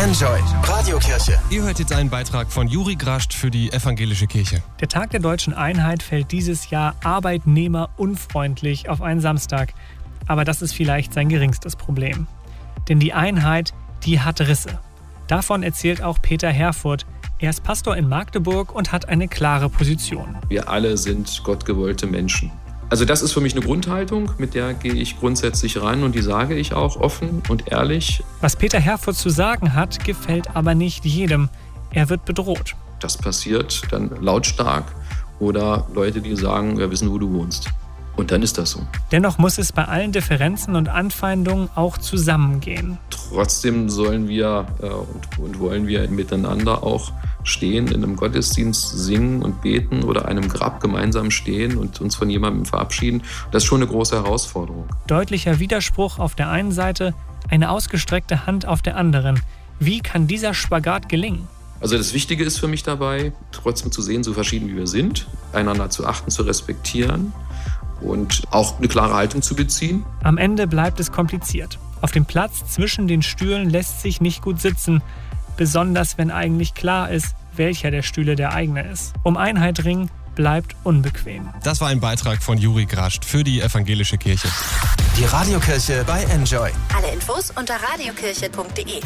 Enjoy Radiokirche. Ihr hört jetzt einen Beitrag von Juri Grascht für die Evangelische Kirche. Der Tag der Deutschen Einheit fällt dieses Jahr arbeitnehmerunfreundlich auf einen Samstag. Aber das ist vielleicht sein geringstes Problem. Denn die Einheit, die hat Risse. Davon erzählt auch Peter Herfurth. Er ist Pastor in Magdeburg und hat eine klare Position. Wir alle sind gottgewollte Menschen. Also das ist für mich eine Grundhaltung, mit der gehe ich grundsätzlich ran und die sage ich auch offen und ehrlich. Was Peter Herfurth zu sagen hat, gefällt aber nicht jedem. Er wird bedroht. Das passiert dann lautstark oder Leute, die sagen, wir wissen, wo du wohnst. Und dann ist das so. Dennoch muss es bei allen Differenzen und Anfeindungen auch zusammengehen. Trotzdem sollen wir und wollen wir miteinander auch stehen, in einem Gottesdienst singen und beten oder einem Grab gemeinsam stehen und uns von jemandem verabschieden. Das ist schon eine große Herausforderung. Deutlicher Widerspruch auf der einen Seite, eine ausgestreckte Hand auf der anderen. Wie kann dieser Spagat gelingen? Also das Wichtige ist für mich dabei, trotzdem zu sehen, so verschieden wie wir sind, einander zu achten, zu respektieren und auch eine klare Haltung zu beziehen. Am Ende bleibt es kompliziert. Auf dem Platz zwischen den Stühlen lässt sich nicht gut sitzen, besonders wenn eigentlich klar ist, welcher der Stühle der eigene ist. Um Einheit ringen bleibt unbequem. Das war ein Beitrag von Juri Grascht für die Evangelische Kirche. Die Radiokirche bei Enjoy. Alle Infos unter radiokirche.de.